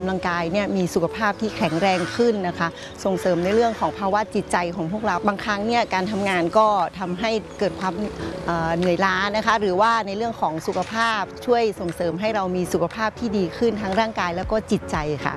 กำลังกายเนี่ยมีสุขภาพที่แข็งแรงขึ้นนะคะส่งเสริมในเรื่องของภาวะจิตใจของพวกเราบางครั้งเนี่ยการทำงานก็ทำให้เกิดความเหนื่อยล้านะคะหรือว่าในเรื่องของสุขภาพช่วยส่งเสริมให้เรามีสุขภาพที่ดีขึ้นทั้งร่างกายแล้วก็จิตใจค่ะ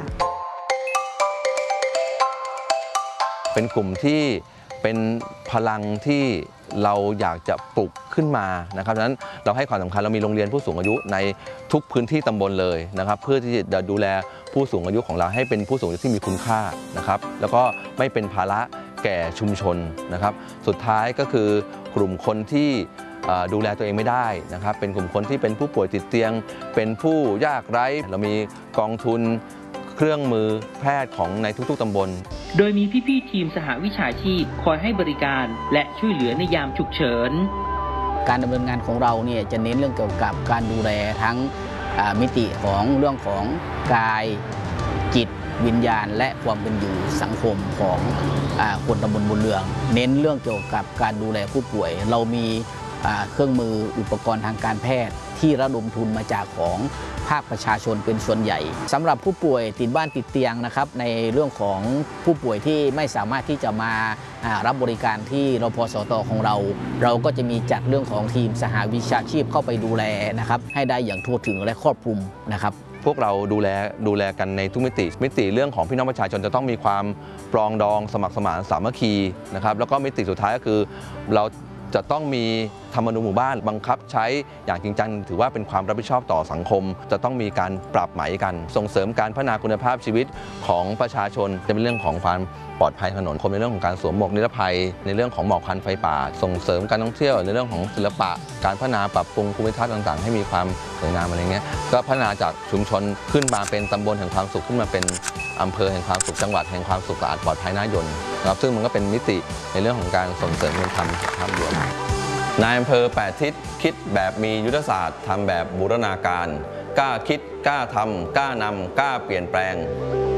เป็นกลุ่มที่เป็นพลังที่เราอยากจะปลุกขึ้นมานะครับดังนั้นเราให้ความสำคัญเรามีโรงเรียนผู้สูงอายุในทุกพื้นที่ตำบลเลยนะครับเพื่อที่จะดูแลผู้สูงอายุของเราให้เป็นผู้สูงอายุที่มีคุณค่านะครับแล้วก็ไม่เป็นภาระแก่ชุมชนนะครับสุดท้ายก็คือกลุ่มคนที่ดูแลตัวเองไม่ได้นะครับเป็นกลุ่มคนที่เป็นผู้ป่วยติดเตียงเป็นผู้ยากไร้เรามีกองทุนเครื่องมือแพทย์ของในทุกๆตำบลโดยมีพี่ๆทีมสหวิชาชีพคอยให้บริการและช่วยเหลือในยามฉุกเฉินการดำเนินงานของเราเนี่ยจะเน้นเรื่องเกี่ยวกับการดูแลทั้งมิติของเรื่องของกายจิตวิญญาณและความเป็นอยู่สังคมของคนตำบลบุญเรืองเน้นเรื่องเกี่ยวกับการดูแลผู้ป่วยเรามีเครื่องมืออุปกรณ์ทางการแพทย์ที่ระดมทุนมาจากของภาคประชาชนเป็นส่วนใหญ่สำหรับผู้ป่วยติดบ้านติดเตียงนะครับในเรื่องของผู้ป่วยที่ไม่สามารถที่จะมารับบริการที่รพสตของเราก็จะมีจัดเรื่องของทีมสหวิชาชีพเข้าไปดูแลนะครับให้ได้อย่างทั่วถึงและครอบคลุมนะครับพวกเราดูแลกันในทุกมิติเรื่องของพี่น้องประชาชนจะต้องมีความปรองดองสมัครสมานสามัคคีนะครับแล้วก็มิติสุดท้ายก็คือเราจะต้องมีธรรมนูญหมู่บ้านบังคับใช้อย่างจริงจังถือว่าเป็นความรับผิดชอบต่อสังคมจะต้องมีการปรับไหมกันส่งเสริมการพัฒนาคุณภาพชีวิตของประชาชนจะเป็นเรื่องของความปลอดภัยถนนคนในเรื่องของการสวมหมวกนิรภัยในเรื่องของหมอกควันไฟป่าส่งเสริมการท่องเที่ยวในเรื่องของศิลปะการพัฒนาปรับปรุงภูมิทัศน์ต่างๆให้มีความสวยงามอะไรเงี้ยก็พัฒนาจากชุมชนขึ้นมาเป็นตำบลแห่งความสุขขึ้นมาเป็นอำเภอแห่งความสุขจังหวัดแห่งความสุขสะอาดปลอดภัยน่าอยู่นะครับซึ่งมันก็เป็นมิติในเรื่องของการส่งเสริมการทำสุขภาพรวมนายอำเภอ8ทิศคิดแบบมียุทธศาสตร์ทำแบบบูรณาการกล้าคิดกล้าทำกล้านำกล้าเปลี่ยนแปลง